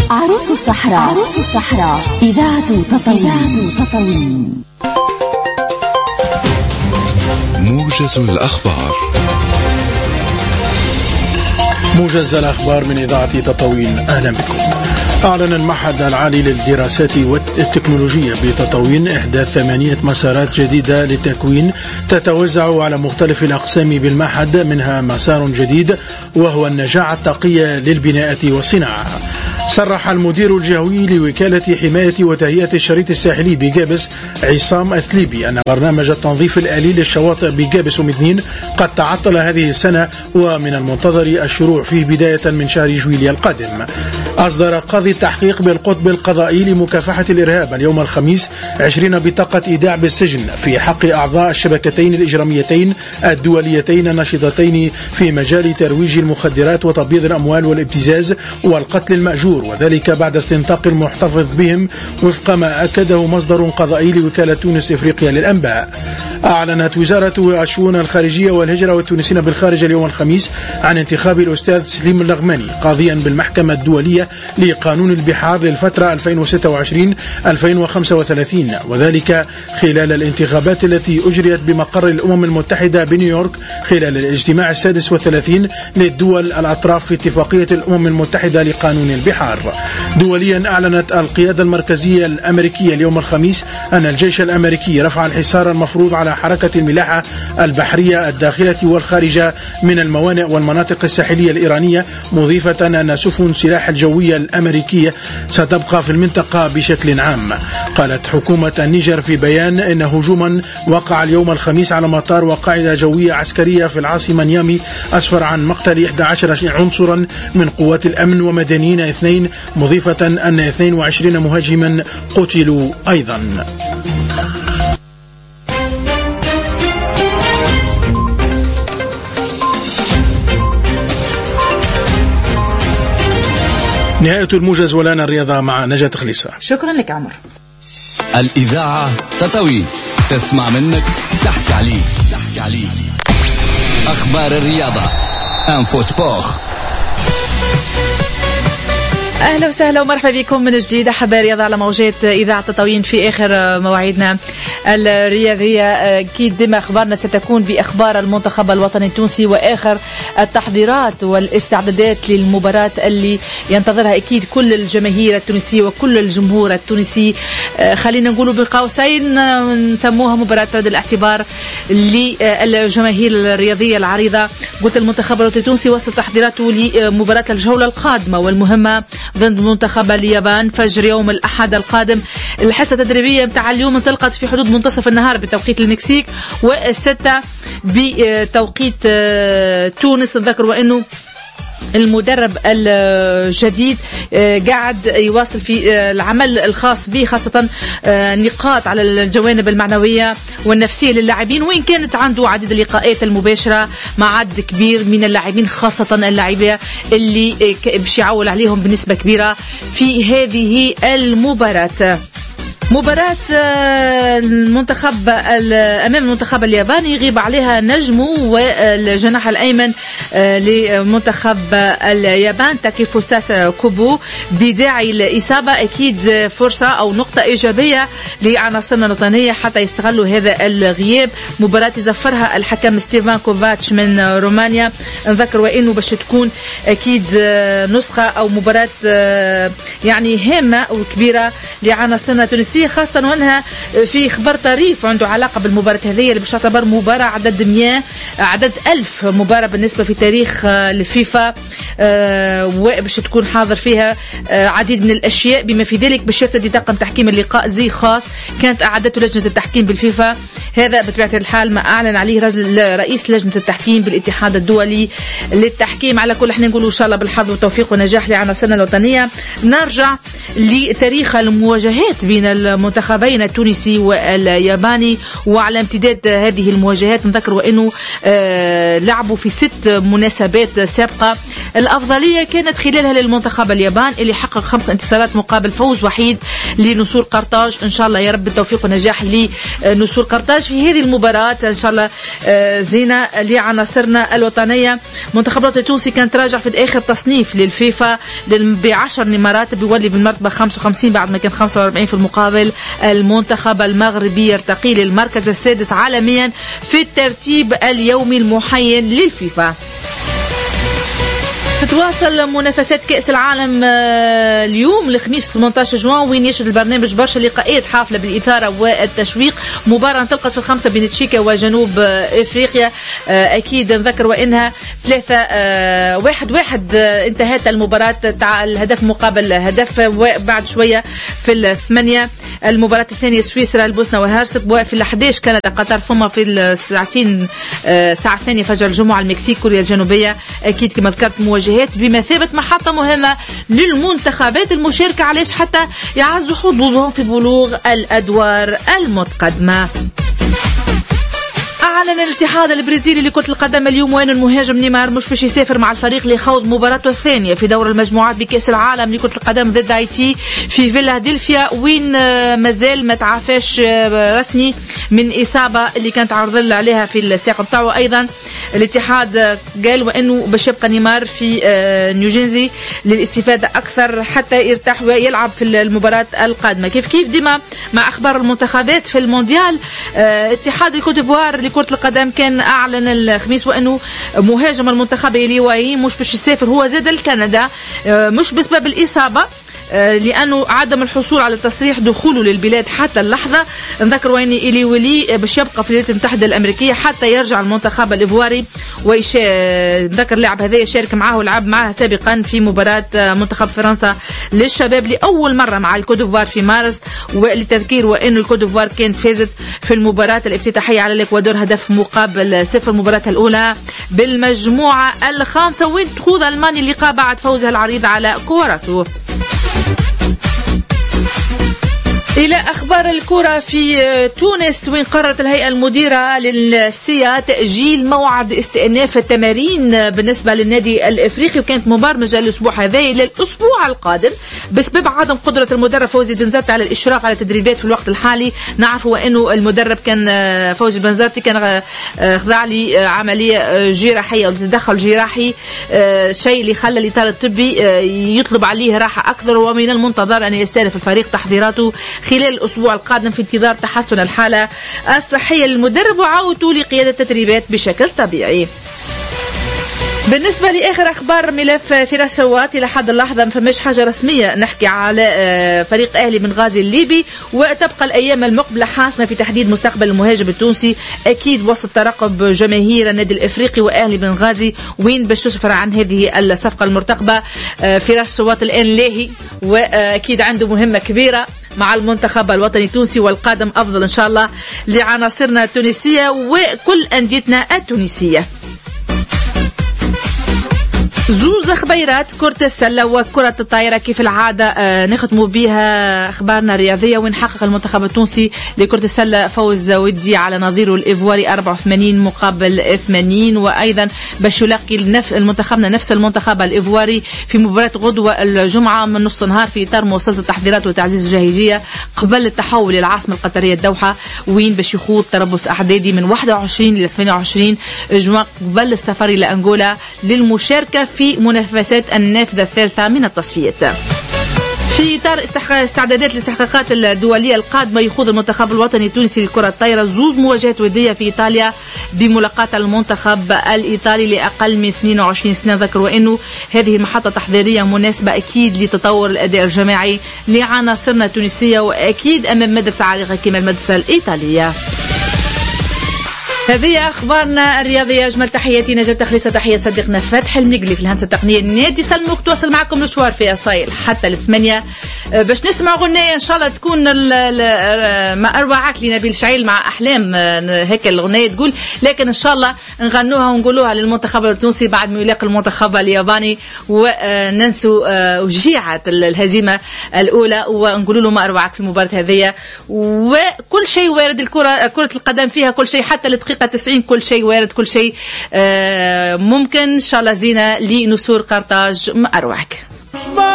عروس الصحراء إذاعة تطاوين. موجز الأخبار. موجز الأخبار من إذاعة تطاوين. أهلا بكم. أعلن المعهد العالي للدراسات والتكنولوجيا بتطاوين إحداث 8 مسارات جديدة للتكوين تتوزع على مختلف الأقسام بالمعهد، منها مسار جديد وهو النجاعة الطاقية للبناءة والصناعة. صرح المدير الجهوي لوكالة حماية وتهيئة الشريط الساحلي بجابس عصام أثليبي أن برنامج التنظيف الآلي للشواطئ بجابس ومذنين قد تعطل هذه السنة، ومن المنتظر الشروع فيه بداية من شهر جويليا القادم. أصدر قاضي التحقيق بالقطب القضائي لمكافحة الإرهاب اليوم الخميس 20 بطاقة إيداع بالسجن في حق أعضاء الشبكتين الإجراميتين الدوليتين النشطتين في مجال ترويج المخدرات وتبييض الأموال والابتزاز والقتل المأجور، وذلك بعد استنطاق المحتفظ بهم وفق ما أكده مصدر قضائي لوكالة تونس إفريقيا للأنباء. أعلنت وزارة الشؤون الخارجية والهجرة والتونسيين بالخارج اليوم الخميس عن انتخاب الأستاذ سليم اللغماني قاضيا بالمحكمة الدولية لقانون البحار للفترة 2026-2035، وذلك خلال الانتخابات التي أجريت بمقر الأمم المتحدة بنيويورك خلال الاجتماع 36 للدول الأطراف في اتفاقية الأمم المتحدة لقانون البحار. دوليا أعلنت القيادة المركزية الأمريكية اليوم الخميس أن الجيش الأمريكي رفع الحصار المفروض على حركة الملاحة البحرية الداخلة والخارجة من الموانئ والمناطق الساحلية الإيرانية، مضيفة أن سفن سلاح الجوية الأمريكية ستبقى في المنطقة بشكل عام. قالت حكومة النيجر في بيان إن هجوما وقع اليوم الخميس على مطار وقاعدة جوية عسكرية في العاصمة نيامي أسفر عن مقتل 11 عنصرا من قوات الأمن ومدنيين 2، مضيفة أن 22 مهاجما قتلوا أيضا. نهاية الموجز والآن الرياضة مع نجاة خليصة. شكرا لك عمر. الإذاعة تطاوين، تسمع منك تحكي عليه. أخبار الرياضة انفو سبور. أهلا وسهلا ومرحبا بكم من جديد. أحباء الرياضة على موجات إذاعة تطاوين في آخر مواعيدنا الرياضية. أكيد ديما أخبارنا ستكون بأخبار المنتخب الوطني التونسي وآخر التحضيرات والاستعدادات للمباراة اللي ينتظرها أكيد كل الجماهير التونسية وكل الجمهور التونسي. خلينا نقولوا بقوسين نسموها مباراة رد الاعتبار للجماهير الرياضية العريضة. قلت المنتخب الوطني التونسي وصل تحضيراته لمباراة الجولة القادمة والمهمة ضد منتخب اليابان فجر يوم الأحد القادم. الحصة التدريبية متاع اليوم انطلقت في حدود منتصف النهار بتوقيت المكسيك والستة بتوقيت تونس. نذكر وأنه المدرب الجديد قاعد يواصل في العمل الخاص به، خاصة نقاط على الجوانب المعنوية والنفسية للاعبين، وإن كانت عنده عديد اللقاءات المباشرة مع عدد كبير من اللاعبين، خاصة اللاعبين اللي باش يعول عليهم بنسبة كبيرة في هذه المباراة. مباراة المنتخب أمام المنتخب الياباني يغيب عليها نجمه والجناح الأيمن لمنتخب اليابان تاكيفوسا كوبو بداعي الإصابة. أكيد فرصة أو نقطة إيجابية لعناصرنا الوطنية حتى يستغلوا هذا الغياب. مباراة يزفرها الحكم ستيفان كوفاتش من رومانيا. نذكر وإنه باش تكون أكيد نسخة أو مباراة يعني هامة وكبيرة لعناصرنا التونسية، خاصة وأنها في خبر طريف عنده علاقة بالمباراة هذه اللي باش تعتبر مباراة عدد 1000 مباراة بالنسبة في تاريخ الفيفا، وباش تكون حاضر فيها عديد من الأشياء، بما في ذلك باش يرتدي طاقم تحكيم اللقاء زي خاص كانت أعدته لجنة التحكيم بالفيفا. هذا بطبيعة الحال ما أعلن عليه رئيس لجنة التحكيم بالاتحاد الدولي للتحكيم. على كل احنا نقولوا إن شاء الله بالحظ والتوفيق ونجاح لعناصرنا الوطنية. نرجع لتاريخ المواجهات بين المنتخبين التونسي والياباني وعلى امتداد هذه المواجهات. نذكر وأنه لعبوا في 6 مناسبات سابقة الأفضلية كانت خلالها للمنتخب اليابان اللي حقق 5 انتصارات مقابل فوز وحيد لنسور قرطاج. إن شاء الله يا رب بالتوفيق ونجاح لنسور قرطاج في هذه المباراة إن شاء الله زينة لعناصرنا الوطنية. منتخب الوطني التونسي كان تراجع في آخر تصنيف للفيفا ب10 مراتب، بيولي بالمرتبة 55 بعد ما كان 45. في المقابل المنتخب المغربي يرتقي للمركز السادس عالميا في الترتيب اليومي المحين للفيفا. تتواصل منافسات كأس العالم اليوم الخميس 18 جوان، وين يشهد البرنامج برشا لقاءات حافلة بالإثارة والتشويق. مباراة انطلقت في الخمسة بين تشيكا وجنوب إفريقيا، أكيد نذكر وإنها 3-1 انتهت المباراة، الهدف مقابل هدف. وبعد شوية في 8 المباراة الثانية سويسرا البوسنة والهرسك، وفي 11 كندا قطر، ثم في الساعتين الساعة الثانية فجر الجمعة المكسيك كوريا الجنوبية. أكيد كما ذكرت مواجهات بمثابة محطة مهمة للمنتخبات المشاركة، علاش حتى يعزوا حظوظهم في بلوغ الأدوار المتقدمة. أعلن الاتحاد البرازيلي لكرة القدم اليوم وأن المهاجم نيمار مش باش يسافر مع الفريق لخوض مباراته الثانية في دور المجموعات بكأس العالم لكرة القدم ضد هايتي في فيلادلفيا، وين مازال ما تعافاش رسمي من إصابة اللي كانت عرض عليها في الساق بتاعه. أيضا الاتحاد قال وأنه باش يبقى نيمار في نيوجينزي للاستفادة أكثر حتى يرتاح ويلعب في المباراة القادمة. كيف ديما مع أخبار المنتخبات في المونديال، اتحاد الكوت ديفوار لكرة القدم كان أعلن الخميس وأنه مهاجم المنتخب إليواي مش باش يسافر هو زاد لكندا، مش بسبب الإصابة، لأنه عدم الحصول على تصريح دخوله للبلاد حتى اللحظة. نذكر وين إليولي باش يبقى في الولايات المتحدة الأمريكية حتى يرجع المنتخب الإيفواري. نذكر اللاعب هذا يشارك معه ولعب معه سابقا في مباراة منتخب فرنسا للشباب لأول مرة مع الكوت ديفوار في مارس. وللتذكير وأن الكوت ديفوار كانت فازت في المباراة الافتتاحية على الإكوادور هدف مقابل 0 مباراتها الأولى بالمجموعة الخامسة، وين تخوض ألمانيا اللقاء بعد فوزها العريض على كوراسو. إلى أخبار الكرة في تونس، وين قررت الهيئة المديرة للسيا تأجيل موعد استئناف التمارين بالنسبة للنادي الإفريقي، وكانت مبرمجة الأسبوع هذا إلى الأسبوع القادم بسبب عدم قدرة المدرب فوزي بنزرتي على الإشراف على التدريبات في الوقت الحالي. نعرفوا أنه المدرب كان فوزي بنزرتي كان خضع لي عملية جراحية أو تدخل جراحي، شيء اللي خلى الإطار الطبي يطلب عليه راحة أكثر، ومن المنتظر أن يستأنف الفريق تحضيراته خلال الأسبوع القادم في انتظار تحسن الحالة الصحية للمدرب وعودته لقيادة التدريبات بشكل طبيعي. بالنسبة لآخر أخبار ملف فراس شوات، إلى حد اللحظة ما فماش حاجة رسمية نحكي على فريق أهلي بنغازي الليبي، وتبقى الأيام المقبلة حاسمة في تحديد مستقبل المهاجم التونسي، أكيد وسط ترقب جماهير النادي الإفريقي وأهلي بنغازي وين باش تسفر عن هذه الصفقة المرتقبة. فراس شوات الآن لاهي وأكيد عنده مهمة كبيرة مع المنتخب الوطني التونسي، والقادم أفضل إن شاء الله لعناصرنا التونسية وكل أنديتنا التونسية. زوز خبيرات كرة السلة وكرة الطائرة كيف العادة نختموا بها أخبارنا الرياضية، ونحقق المنتخب التونسي لكرة السلة فوز ودي على نظيره الإيفواري 84 مقابل 80. وأيضا باش يلاقي المنتخبنا نفس المنتخب الإيفواري في مباراة غدوة الجمعة من نص النهار في إطار مواصلة التحضيرات وتعزيز الجاهزية قبل التحول للعاصمة القطرية الدوحة، وين باش يخوض تربص أعدادي من 21 ل 28 جوان قبل السفر إلى أنغولا للمشاركة في منافسات النافذة الثالثة من التصفيات. في إطار استعدادات الاستحقاقات الدولية القادمة، يخوض المنتخب الوطني التونسي لكرة الطائرة زوز مواجهات ودية في إيطاليا بملاقاة المنتخب الإيطالي لأقل من 22 سنة. ذكروا أنه هذه المحطة تحضيرية مناسبة أكيد لتطور الأداء الجماعي لعناصرنا التونسية، وأكيد أمام مدرسة عريقة كما المدرسة الإيطالية. هذه أخبارنا الرياضية. أجمل تحياتي نجاة تخليصة، تحية صديقنا فتح المقلي في الهندسة التقنية. نادي سلموك تواصل معكم مشوار في أصايل حتى 8 باش نسمع غنية إن شاء الله تكون ما أروعك لنبيل شعيل مع أحلام، هيك الغنية تقول، لكن إن شاء الله نغنوها ونقولوها للمنتخب التونسي بعد ما يلاقي المنتخب الياباني وننسوا وجيعة الهزيمة الأولى، ونقولوا له ما أروعك في المباراة هذه. وكل شيء وارد، كرة القدم فيها كل شيء حتى الدقيقة دقيقة 90 كل شيء وارد، كل شيء ممكن. إن شاء الله زينة لنسور قرطاج، ما أروعك.